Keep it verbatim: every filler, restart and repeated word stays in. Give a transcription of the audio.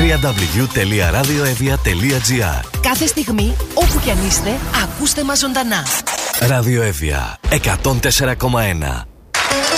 double-u double-u double-u τελεία ραδιοevia τελεία gr. Κάθε στιγμή, όπου κι αν είστε, ακούστε μας ζωντανά. Ραδιοevia εκατόν τέσσερα κόμμα ένα.